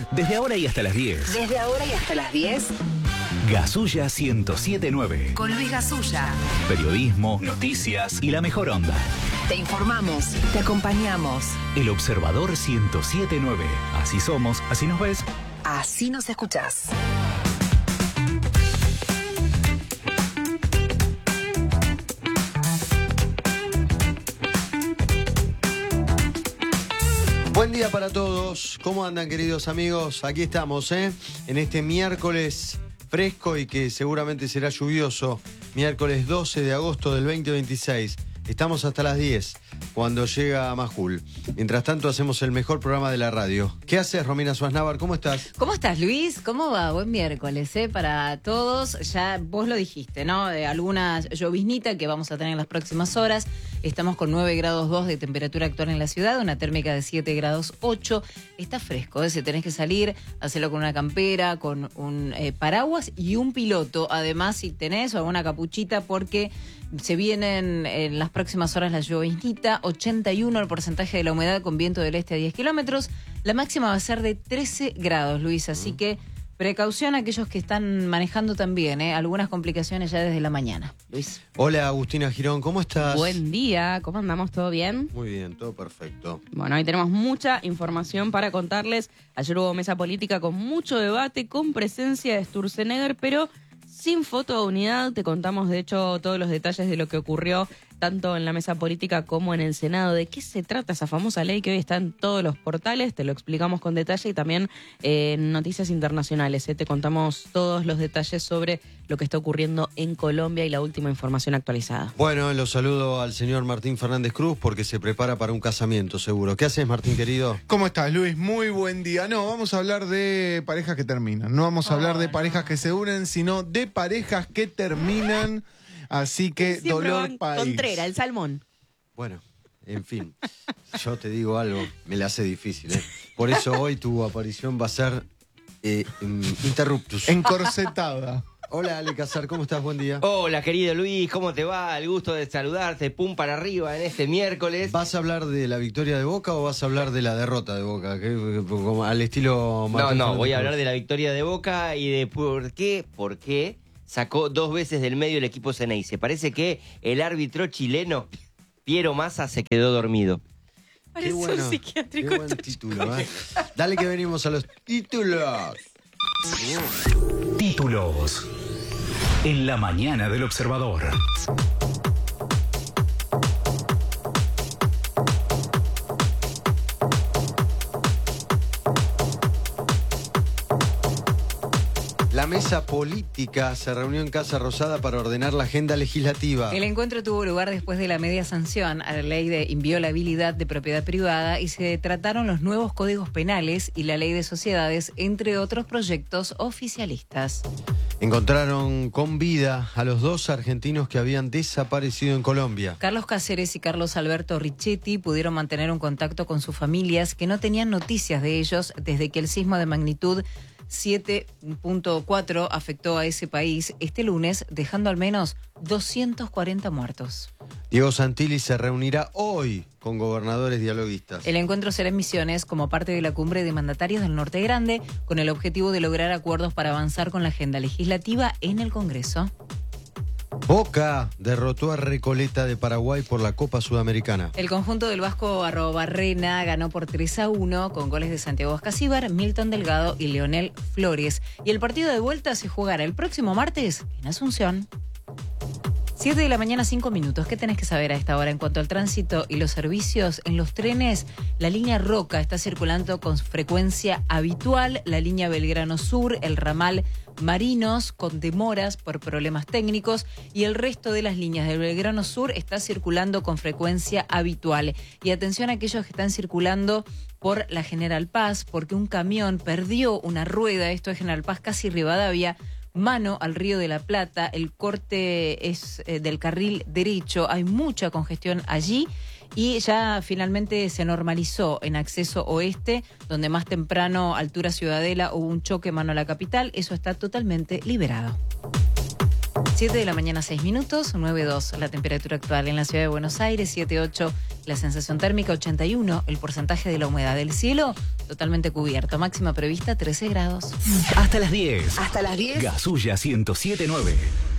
Desde ahora y hasta las 10. Desde ahora y hasta las 10. Gasulla 107.9. Con Luis Gasulla. Periodismo, noticias y la mejor onda. Te informamos, te acompañamos. El Observador 107.9. Así somos, así nos ves. Así nos escuchás. Buen día para todos. ¿Cómo andan, queridos amigos? Aquí estamos, en este miércoles fresco y que seguramente será lluvioso. Miércoles 12 de agosto del 2026. Estamos hasta las 10, cuando llega Majul. Mientras tanto, hacemos el mejor programa de la radio. ¿Qué haces, Romina Suárez-Návar? ¿Cómo estás? ¿Cómo estás, Luis? ¿Cómo va? Buen miércoles, para todos. Ya vos lo dijiste, ¿no? Alguna lloviznita que vamos a tener en las próximas horas. Estamos con 9 grados 2 de temperatura actual en la ciudad, una térmica de 7 grados 8. Está fresco, si tenés que salir, hacelo con una campera, con un paraguas y un piloto. Además, si tenés alguna capuchita, porque se vienen en las próximas horas la lloviznita, 81 el porcentaje de la humedad con viento del este a 10 kilómetros. La máxima va a ser de 13 grados, Luis, así que precaución a aquellos que están manejando también, algunas complicaciones ya desde la mañana. Luis. Hola, Agustina Girón, ¿cómo estás? Buen día, ¿cómo andamos? ¿Todo bien? Muy bien, todo perfecto. Bueno, hoy tenemos mucha información para contarles. Ayer hubo mesa política con mucho debate, con presencia de Sturzenegger, pero sin foto de unidad. Te contamos, de hecho, todos los detalles de lo que ocurrió tanto en la mesa política como en el Senado. ¿De qué se trata esa famosa ley que hoy está en todos los portales? Te lo explicamos con detalle y también en Noticias Internacionales. Te contamos todos los detalles sobre lo que está ocurriendo en Colombia y la última información actualizada. Bueno, lo saludo al señor Martín Fernández Cruz porque se prepara para un casamiento, seguro. ¿Qué haces, Martín, querido? ¿Cómo estás, Luis? Muy buen día. No, vamos a hablar de parejas que terminan. No vamos a hablar de parejas que se unen, sino de parejas que terminan. Así que Siempre dolor país. Contreras, el salmón. Bueno, en fin, yo te digo algo, me la hace difícil, Por eso hoy tu aparición va a ser interruptus. Encorsetada. Hola, Ale Casar, ¿cómo estás? Buen día. Hola, querido Luis, ¿cómo te va? El gusto de saludarte, pum para arriba en este miércoles. ¿Vas a hablar de la victoria de Boca o vas a hablar de la derrota de Boca? Como al estilo Martín No, Fernández voy a Cruz. hablar de la victoria de Boca y de por qué sacó 2 veces del medio el equipo Ceneice. Parece que el árbitro chileno, Piero Massa, se quedó dormido. Parece un psiquiátrico. Qué buen título, Dale que venimos a los títulos. Títulos. En la mañana del Observador. La mesa política se reunió en Casa Rosada para ordenar la agenda legislativa. El encuentro tuvo lugar después de la media sanción a la ley de inviolabilidad de propiedad privada y se trataron los nuevos códigos penales y la ley de sociedades, entre otros proyectos oficialistas. Encontraron con vida a los 2 argentinos que habían desaparecido en Colombia. Carlos Cáceres y Carlos Alberto Richetti pudieron mantener un contacto con sus familias que no tenían noticias de ellos desde que el sismo de magnitud 7.4 afectó a ese país este lunes, dejando al menos 240 muertos. Diego Santilli se reunirá hoy con gobernadores dialoguistas. El encuentro será en Misiones como parte de la cumbre de mandatarios del Norte Grande, con el objetivo de lograr acuerdos para avanzar con la agenda legislativa en el Congreso. Boca derrotó a Recoleta de Paraguay por la Copa Sudamericana. El conjunto del Vasco Arrobarrena ganó por 3-1 con goles de Santiago Ascasíbar, Milton Delgado y Leonel Flores. Y el partido de vuelta se jugará el próximo martes en Asunción. 7 de la mañana, 5 minutos. ¿Qué tenés que saber a esta hora en cuanto al tránsito y los servicios? En los trenes, la línea Roca está circulando con frecuencia habitual, la línea Belgrano Sur, el ramal Marinos con demoras por problemas técnicos y el resto de las líneas del Belgrano Sur está circulando con frecuencia habitual. Y atención a aquellos que están circulando por la General Paz, porque un camión perdió una rueda, esto es General Paz casi Rivadavia, mano al Río de la Plata, el corte es del carril derecho, hay mucha congestión allí y ya finalmente se normalizó en acceso oeste, donde más temprano, altura Ciudadela, hubo un choque mano a la capital, eso está totalmente liberado. 7 de la mañana, 6 minutos, 9.2 la temperatura actual en la ciudad de Buenos Aires, 7.8 la sensación térmica, 81 el porcentaje de la humedad del cielo, totalmente cubierto. Máxima prevista 13 grados. Hasta las 10. Hasta las 10. Gasulla 107.9.